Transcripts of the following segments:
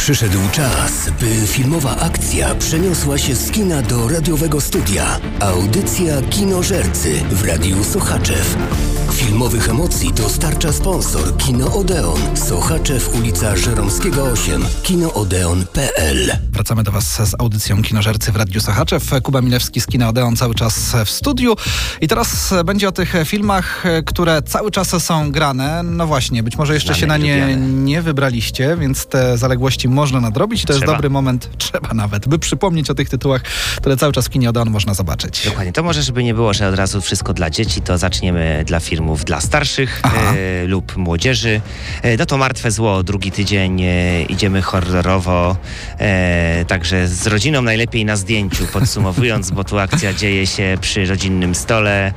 Przyszedł czas, by filmowa akcja przeniosła się z kina do radiowego studia. Audycja Kinożercy w Radiu Sochaczew. Filmowych emocji dostarcza sponsor Kino Odeon. Sochaczew, ulica Żeromskiego 8. kinoodeon.pl. Wracamy do Was z audycją Kinożercy w Radiu Sochaczew. Kuba Milewski z Kina Odeon cały czas w studiu. I teraz będzie o tych filmach, które cały czas są grane. No właśnie, być może jeszcze się na nie nie wybraliście, więc te zaległości można nadrobić. To jest dobry moment, trzeba nawet, by przypomnieć o tych tytułach, które cały czas w Kinie Odeon można zobaczyć. Dokładnie. To może, żeby nie było, że od razu wszystko dla dzieci, to zaczniemy dla filmów dla starszych lub młodzieży. No to Martwe Zło, drugi tydzień, idziemy horrorowo, także z rodziną najlepiej na zdjęciu, podsumowując, bo tu akcja dzieje się przy rodzinnym stole.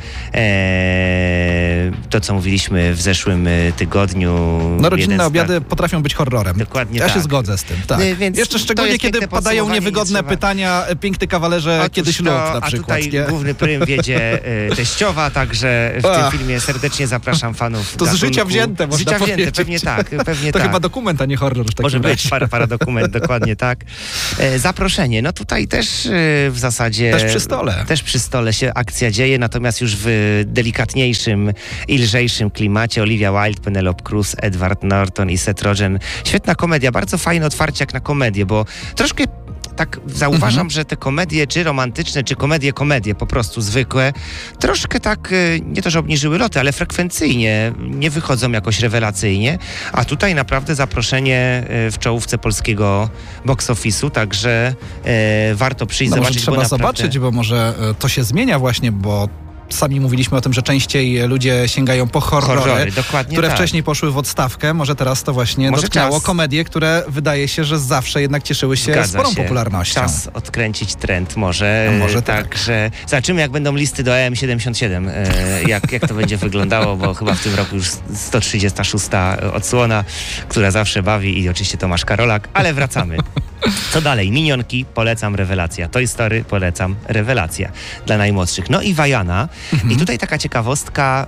To, co mówiliśmy w zeszłym tygodniu. No rodzinne obiady potrafią być horrorem. Dokładnie ja się zgodzę z tym, tak. Więc jeszcze szczególnie, kiedy padają niewygodne pytania, piękny kawalerze, kiedy ślub na przykład. A tutaj główny prym wiedzie teściowa, także w tym filmie serdecznie zapraszam fanów. To z życia wzięte, można życia powiedzieć. Wzięte, pewnie tak. To chyba dokument, a nie horror. Może być paradokument, dokładnie tak. Zaproszenie, no tutaj też w zasadzie... Też przy stole się akcja dzieje, natomiast już w delikatniejszym i lżejszym klimacie. Olivia Wilde, Penelope Cruz, Edward Norton i Seth Rogen. Świetna komedia, bardzo fajne otwarcie jak na komedię, bo troszkę tak zauważam, że te komedie, czy romantyczne, czy komedie po prostu zwykłe, troszkę tak, nie to, że obniżyły loty, ale frekwencyjnie nie wychodzą jakoś rewelacyjnie, a tutaj naprawdę zaproszenie w czołówce polskiego box office'u, także warto przyjść, zobaczyć. Może trzeba zobaczyć, bo może to się zmienia właśnie, bo sami mówiliśmy o tym, że częściej ludzie sięgają po horrory, które wcześniej poszły w odstawkę. Może teraz to właśnie dotknęło komedie, które wydaje się, że zawsze jednak cieszyły się sporą popularnością. Czas odkręcić trend może. Także zobaczymy, jak będą listy do EM77, jak to będzie wyglądało, bo chyba w tym roku już 136. odsłona, która zawsze bawi, i oczywiście Tomasz Karolak, ale wracamy. Co dalej? Minionki, polecam, rewelacja. Toy Story, polecam, rewelacja dla najmłodszych. No i Wajana. I tutaj taka ciekawostka,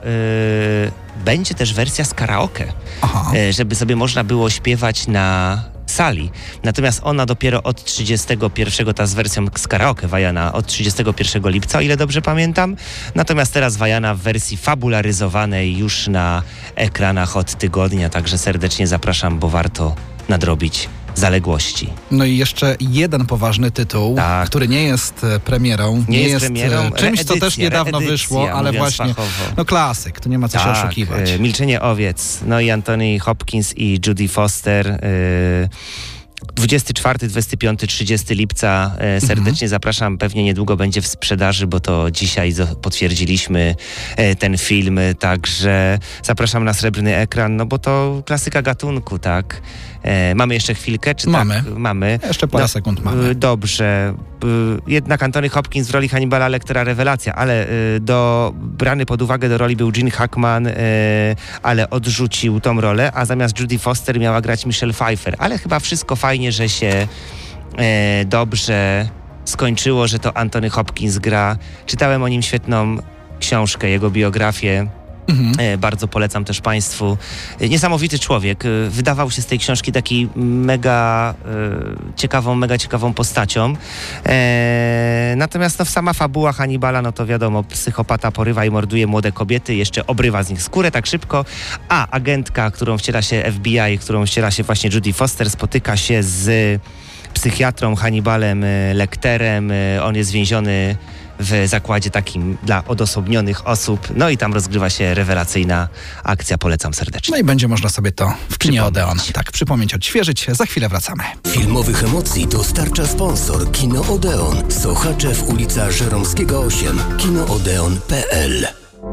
będzie też wersja z karaoke, żeby sobie można było śpiewać na sali. Natomiast ona dopiero od 31, ta z wersją z karaoke Wajana, od 31 lipca, o ile dobrze pamiętam. Natomiast teraz Wajana w wersji fabularyzowanej już na ekranach od tygodnia, także serdecznie zapraszam, bo warto nadrobić zaległości. No i jeszcze jeden poważny tytuł, który nie jest premierą, nie jest premierą, czymś, co też niedawno wyszło, ale właśnie klasyk, tu nie ma co się oszukiwać. Milczenie owiec, no i Anthony Hopkins i Jodie Foster. 24, 25, 30 lipca serdecznie zapraszam. Pewnie niedługo będzie w sprzedaży, bo to dzisiaj potwierdziliśmy ten film, także zapraszam na srebrny ekran, no bo to klasyka gatunku, tak? Mamy jeszcze chwilkę, czy mamy. Tak? Mamy. Jeszcze parę sekund mamy. Dobrze. Jednak Anthony Hopkins w roli Hannibala Lectera rewelacja, ale brany pod uwagę do roli był Gene Hackman, ale odrzucił tą rolę, a zamiast Jodie Foster miała grać Michelle Pfeiffer. Ale chyba wszystko fajnie, że się dobrze skończyło, że to Anthony Hopkins gra. Czytałem o nim świetną książkę, jego biografię. Bardzo polecam też Państwu. Niesamowity człowiek. Wydawał się z tej książki taki mega ciekawą postacią. Natomiast sama fabuła Hannibala, no to wiadomo, psychopata porywa i morduje młode kobiety, jeszcze obrywa z nich skórę tak szybko, a agentka, którą wciela się FBI, którą wciela się właśnie Jodie Foster, spotyka się z psychiatrą Hannibalem Lecterem. On jest więziony w zakładzie takim dla odosobnionych osób. No i tam rozgrywa się rewelacyjna akcja. Polecam serdecznie. No i będzie można sobie to w Kinie Odeon przypomnieć, odświeżyć. Za chwilę wracamy. Filmowych emocji dostarcza sponsor Kino Odeon. Sochaczew, ulica Żeromskiego 8. kinoodeon.pl.